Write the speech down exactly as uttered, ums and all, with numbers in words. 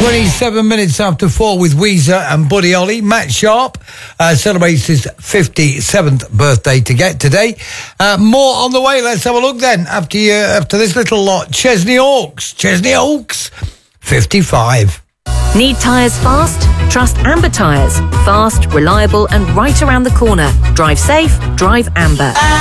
twenty-seven minutes after four with Weezer and Buddy Holly. Matt Sharp uh, celebrates his fifty-seventh birthday to get today. Uh, more on the way. Let's have a look then after you, after this little lot. Chesney Hawkes. Chesney Hawkes, fifty-five. Need tyres fast? Trust Amber Tyres. Fast, reliable and right around the corner. Drive safe, drive Amber.